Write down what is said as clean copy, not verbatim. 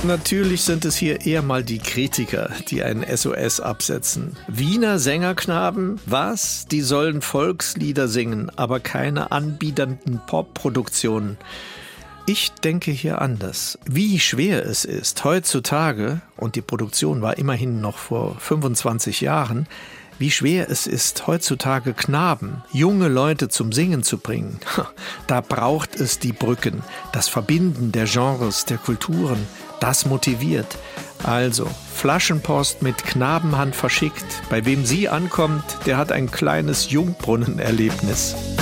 Natürlich sind es hier eher mal die Kritiker, die ein SOS absetzen. Wiener Sängerknaben? Was? Die sollen Volkslieder singen, aber keine anbiedernden Popproduktionen. Ich denke hier anders. Wie schwer es ist, heutzutage, und die Produktion war immerhin noch vor 25 Jahren, wie schwer es ist, heutzutage Knaben, junge Leute zum Singen zu bringen. Da braucht es die Brücken, das Verbinden der Genres, der Kulturen. Das motiviert. Also, Flaschenpost mit Knabenhand verschickt. Bei wem sie ankommt, der hat ein kleines Jungbrunnen-Erlebnis.